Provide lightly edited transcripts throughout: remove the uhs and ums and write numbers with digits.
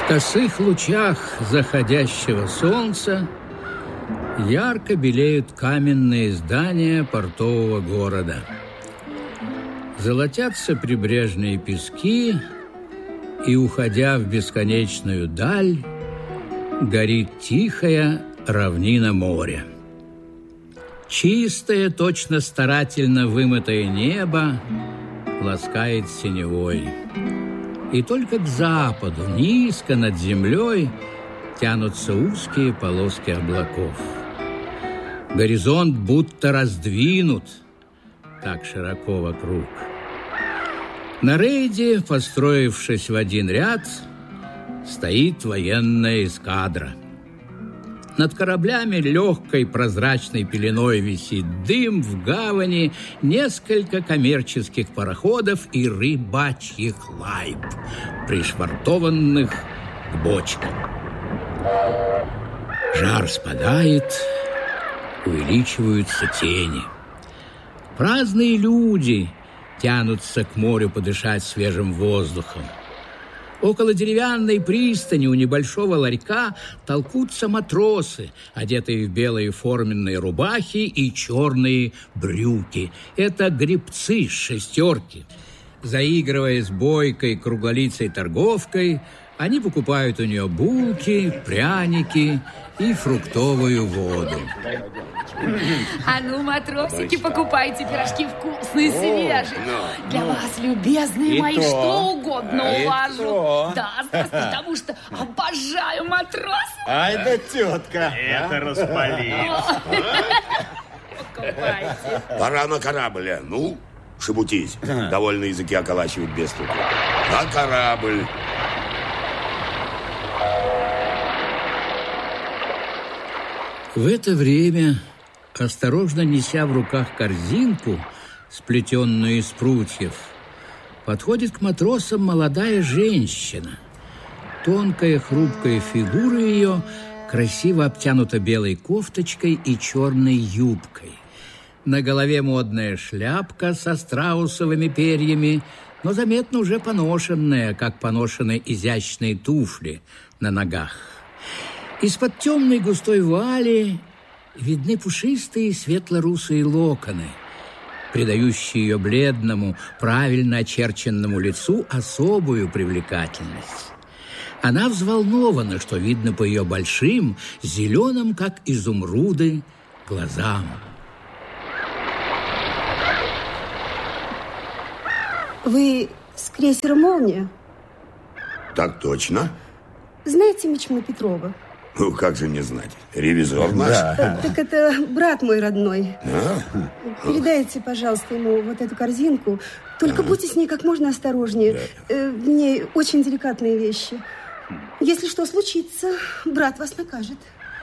В косых лучах заходящего солнца ярко белеют каменные здания портового города. Золотятся прибрежные пески, и, уходя в бесконечную даль, горит тихая равнина моря. Чистое, точно старательно вымытое небо ласкает синевой. И только к западу, низко над землей, тянутся узкие полоски облаков. Горизонт будто раздвинут, так широко вокруг. На рейде, построившись в один ряд, стоит военная эскадра. Над кораблями легкой прозрачной пеленой висит дым, в гавани несколько коммерческих пароходов и рыбачьих лайб, пришвартованных к бочкам. Жар спадает, увеличиваются тени. Праздные люди тянутся к морю подышать свежим воздухом. Около деревянной пристани у небольшого ларька толкутся матросы, одетые в белые форменные рубахи и черные брюки. Это гребцы с шестерки. Заигрывая с бойкой круглолицей торговкой, они покупают у нее булки, пряники и фруктовую воду. А ну, матросики, покупайте пирожки вкусные, свежие. Для вас, любезные мои, что угодно увожу. Да, потому что обожаю матросов. Ай да тетка. Это распалит. Покупайте. Пора на корабль. Ну, шебутись. Довольно языки околачивать без толку. На корабль. В это время, осторожно неся в руках корзинку, сплетенную из прутьев, подходит к матросам молодая женщина. Тонкая, хрупкая фигура ее красиво обтянута белой кофточкой и черной юбкой. На голове модная шляпка со страусовыми перьями, но заметно уже поношенная, как поношены изящные туфли на ногах. Из-под темной густой вуали видны пушистые светло-русые локоны, придающие ее бледному, правильно очерченному лицу особую привлекательность. Она взволнована, что видно по ее большим, зеленым, как изумруды, глазам. Вы с крейсера «Молния»? Так точно. Знаете Мичмана Петрова? Ну, как же не знать? Ревизор наш. Да. Так это брат мой родной. А? Передайте, пожалуйста, ему вот эту корзинку. Только будьте с ней как можно осторожнее. В ней очень деликатные вещи. Если что случится, брат вас накажет.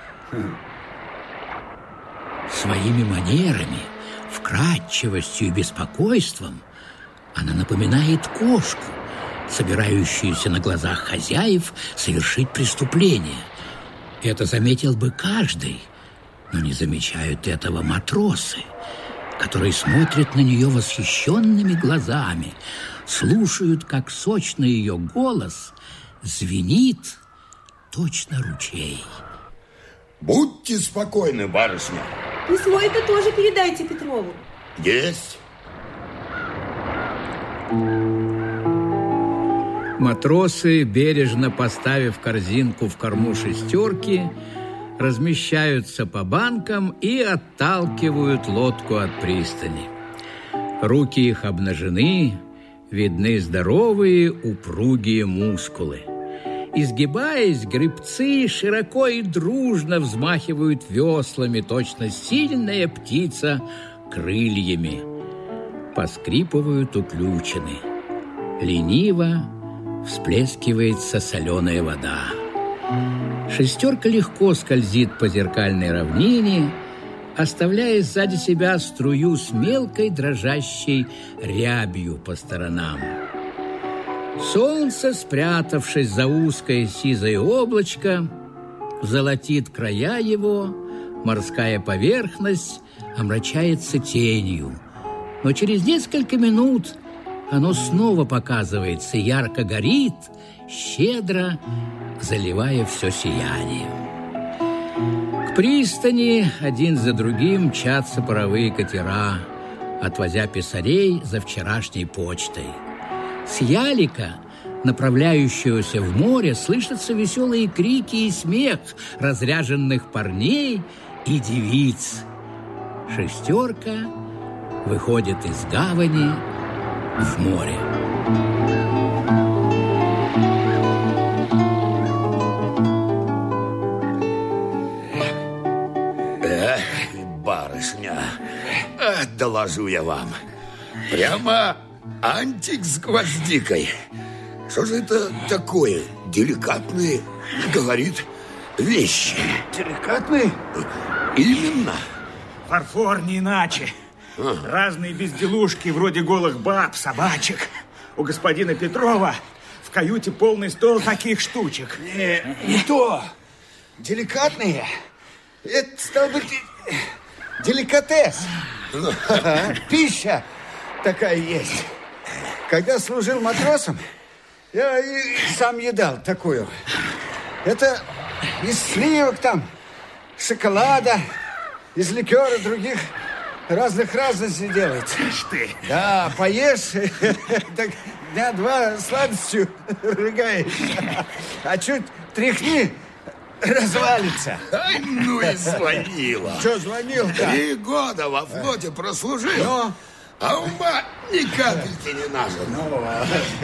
Своими манерами, вкрадчивостью и беспокойством она напоминает кошку, собирающуюся на глазах хозяев совершить преступление. Это заметил бы каждый, но не замечают этого матросы, которые смотрят на нее восхищенными глазами, слушают, как сочный ее голос звенит точно ручей. Будьте спокойны, барышня. Письмо это тоже передайте Петрову. Есть. Матросы, бережно поставив корзинку в корму шестерки, размещаются по банкам и отталкивают лодку от пристани. Руки их обнажены, видны здоровые, упругие мускулы. Изгибаясь, гребцы широко и дружно взмахивают веслами, точно сильная птица крыльями. Поскрипывают уключены. Лениво всплескивается соленая вода. Шестерка легко скользит по зеркальной равнине, оставляя сзади себя струю с мелкой дрожащей рябью по сторонам. Солнце, спрятавшись за узкое сизое облачко, золотит края его, морская поверхность омрачается тенью. Но через несколько минут оно снова показывается, ярко горит, щедро заливая все сиянием. К пристани один за другим мчатся паровые катера, отвозя писарей за вчерашней почтой. С ялика, направляющегося в море, слышатся веселые крики и смех разряженных парней и девиц. Шестерка выходит из гавани в море. Барышня, доложу я вам, прямо антик с гвоздикой. Что же это такое? Деликатные, говорит, вещи. Деликатные? Именно. Фарфор не иначе. Разные безделушки, вроде голых баб, собачек. У господина Петрова в каюте полный стол таких штучек. Не то. Деликатные. Это, стал быть, деликатес. Пища такая есть. Когда служил матросом, я и сам едал такую. Это из сливок там, шоколада, из ликера других разных разностей делается. Ишь ты. Да, поешь, так дня два сладостью рыгаешь. А чуть тряхни, развалится. Ай, ну и звонила. Что звонил-то? 3 года во флоте прослужил, Но... а ума ни капельки не нажил.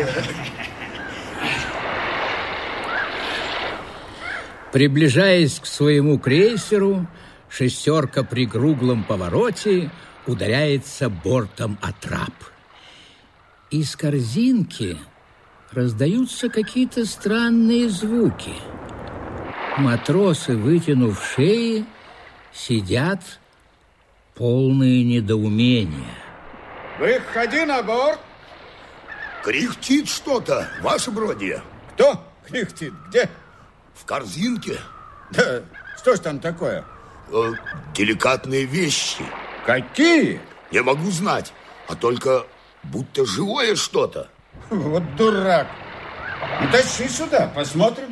Приближаясь к своему крейсеру, шестерка при круглом повороте ударяется бортом о трап. Из корзинки раздаются какие-то странные звуки. Матросы, вытянув шеи, сидят полные недоумения. Выходи на борт. Кряхтит что-то, ваше бродие. Кто кряхтит? Где? В корзинке. Да, что ж там такое? Деликатные вещи. Какие? Не могу знать, а только будто живое что-то. Вот дурак. Ну, тащи сюда, посмотрим.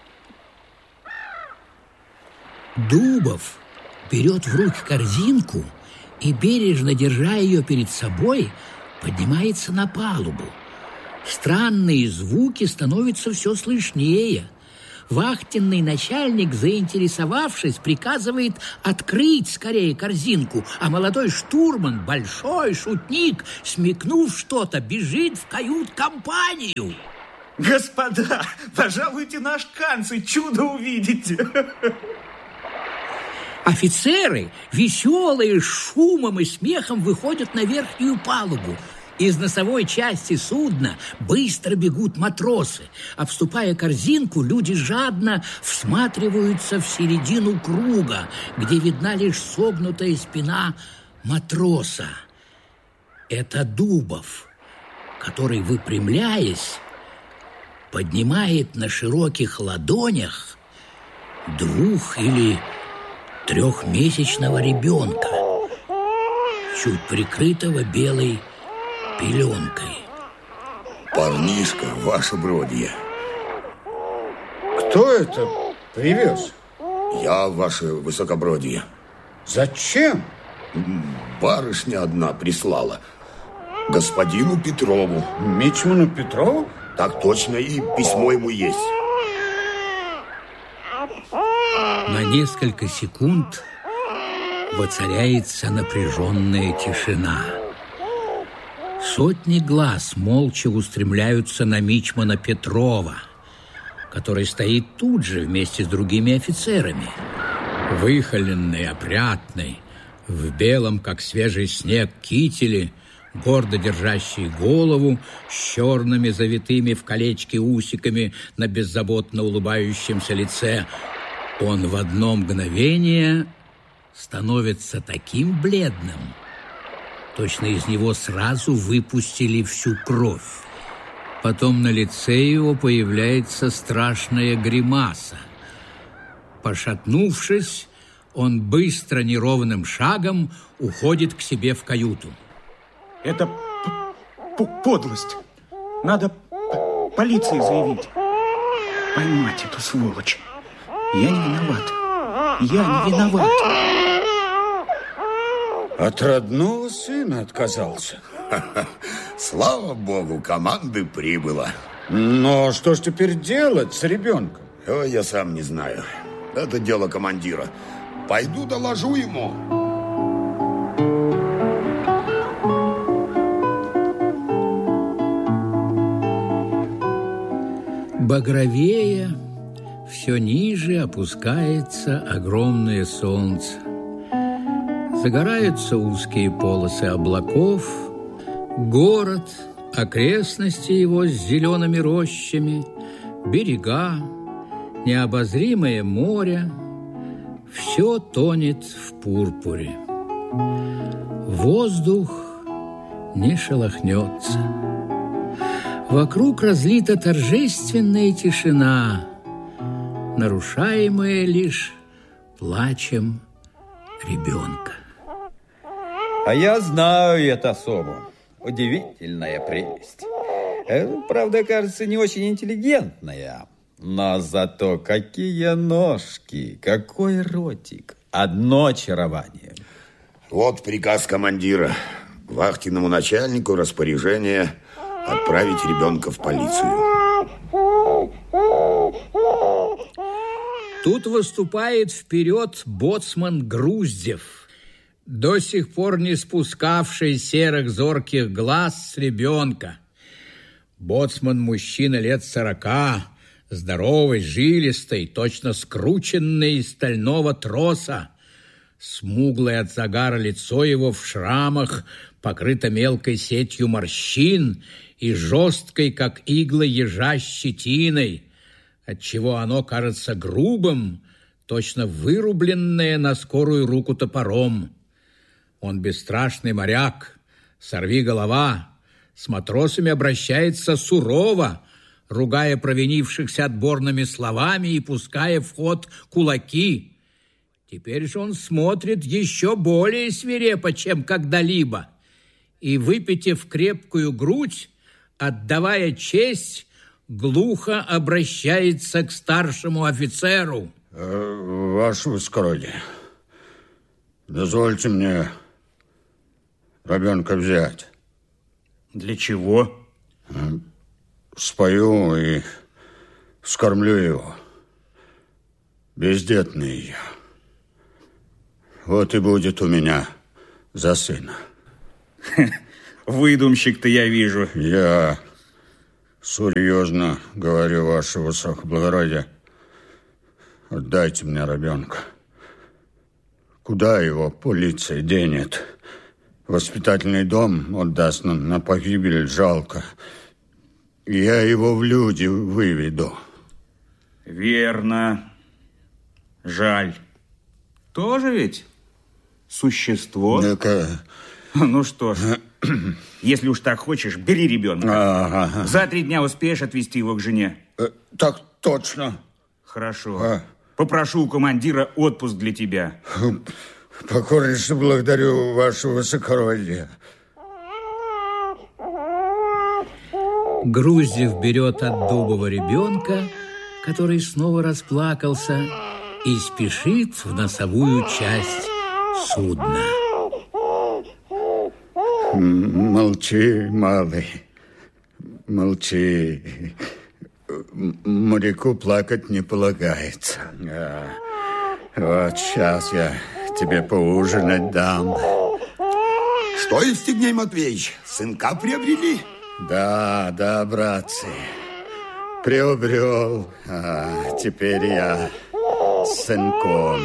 Дубов берет в руки корзинку и, бережно держа ее перед собой, поднимается на палубу. Странные звуки становятся все слышнее. Вахтенный начальник, заинтересовавшись, приказывает открыть скорее корзинку, а молодой штурман, большой шутник, смекнув что-то, бежит в кают-компанию. Господа, пожалуйте наш канцель, чудо увидите. Офицеры, веселые, с шумом и смехом, выходят на верхнюю палубу. Из носовой части судна быстро бегут матросы. Обступая корзинку, люди жадно всматриваются в середину круга, где видна лишь согнутая спина матроса. Это Дубов, который, выпрямляясь, поднимает на широких ладонях 2- или 3-месячного ребенка, чуть прикрытого белой пеленкой. Парнишка, ваше бродье. Кто это привез? Я, ваше высокобродье. Зачем? Барышня одна прислала. Господину Петрову. Мичману Петрову? Так точно, и письмо ему есть. На несколько секунд воцаряется напряженная тишина. Сотни глаз молча устремляются на мичмана Петрова, который стоит тут же вместе с другими офицерами. Выхоленный, опрятный, в белом, как свежий снег, кителе, гордо держащий голову, с черными завитыми в колечки усиками на беззаботно улыбающемся лице, он в одно мгновение становится таким бледным, точно из него сразу выпустили всю кровь. Потом на лице его появляется страшная гримаса. Пошатнувшись, он быстро, неровным шагом уходит к себе в каюту. Это подлость. Надо полиции заявить. Поймать эту сволочь. Я не виноват. Я не виноват. От родного сына отказался. Слава богу, команды прибыло. Но что ж теперь делать с ребенком? Я сам не знаю. Это дело командира. Пойду доложу ему. Багровея, все ниже опускается огромное солнце. Загораются узкие полосы облаков, город, окрестности его с зелеными рощами, берега, необозримое море. Все тонет в пурпуре. Воздух не шелохнется. Вокруг разлита торжественная тишина, нарушаемая лишь плачем ребенка. А я знаю эту особу. Удивительная прелесть. Правда, кажется, не очень интеллигентная. Но зато какие ножки, какой ротик. Одно очарование. Вот приказ командира. Вахтенному начальнику распоряжение отправить ребенка в полицию. Тут выступает вперед боцман Груздев, до сих пор не спускавший серых зорких глаз с ребенка. Боцман мужчина лет 40, здоровый, жилистый, точно скрученный из стального троса. Смуглое от загара лицо его в шрамах покрыто мелкой сетью морщин и жесткой, как иглы ежа, щетиной, отчего оно кажется грубым, точно вырубленное на скорую руку топором. Он бесстрашный моряк, сорвиголова, с матросами обращается сурово, ругая провинившихся отборными словами и пуская в ход кулаки. Теперь же он смотрит еще более свирепо, чем когда-либо, и, выпитив крепкую грудь, отдавая честь, глухо обращается к старшему офицеру. Ваше высокородие, дозвольте мне ребенка взять. Для чего? Спою и скормлю его. Бездетный я. Вот и будет у меня за сына. Выдумщик-то я вижу. Я серьезно говорю, ваше высокоблагородие. Отдайте мне ребенка. Куда его полиция денет? Воспитательный дом отдаст на погибель, жалко. Я его в люди выведу. Верно. Жаль. Тоже ведь существо? Ну что ж, если уж так хочешь, бери ребенка. За 3 дня успеешь отвезти его к жене? Так точно. Хорошо. Попрошу у командира отпуск для тебя. Покорнейше благодарю, ваше высокородие. Груздев берет от Дубова ребенка, который снова расплакался, и спешит в носовую часть судна. Молчи, малый, молчи. Моряку плакать не полагается. Вот сейчас я тебе поужинать дам. Что, Евстигней Матвеевич, сынка приобрели? Да, братцы, приобрел. Теперь я с сынком.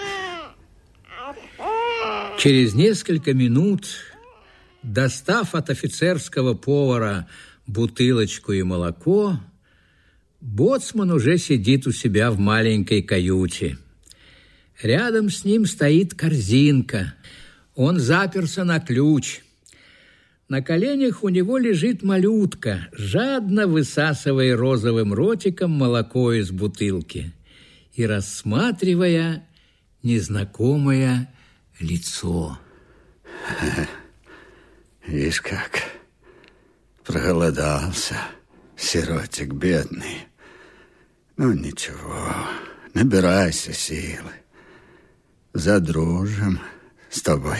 Через несколько минут, достав от офицерского повара бутылочку и молоко, боцман уже сидит у себя в маленькой каюте. Рядом с ним стоит корзинка. Он заперся на ключ. На коленях у него лежит малютка, жадно высасывая розовым ротиком молоко из бутылки и рассматривая незнакомое лицо. Видишь как? проголодался, сиротик бедный. Ну, ничего, набирайся силы. Задружим с тобой.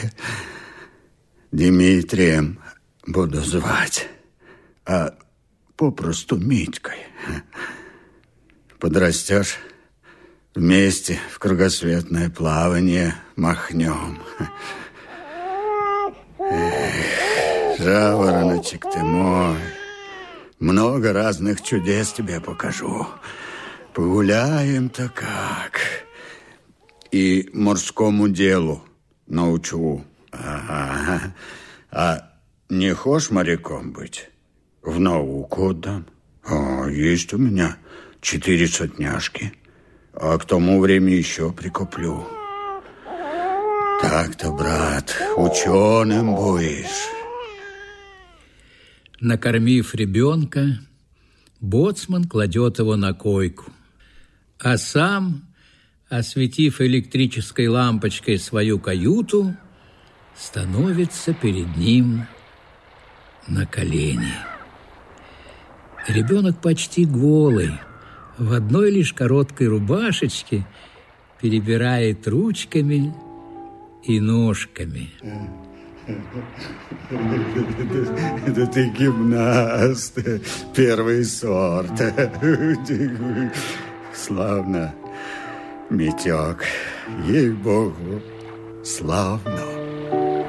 Дмитрием буду звать, а попросту Митькой. Подрастешь, вместе в кругосветное плавание махнем. Эх, жавороночек ты мой, много разных чудес тебе покажу. Погуляем-то как. И морскому делу научу. Ага. А не хочешь моряком быть? В науку отдам. Есть у меня 4 сотняшки. А к тому времени еще прикуплю. Так-то, брат, ученым будешь. Накормив ребенка, боцман кладет его на койку, а сам, осветив электрической лампочкой свою каюту, становится перед ним на колени. Ребенок почти голый, в одной лишь короткой рубашечке, перебирает ручками и ножками. Да ты гимнаст, первый сорт. Славно, Митек, ей-богу, славно.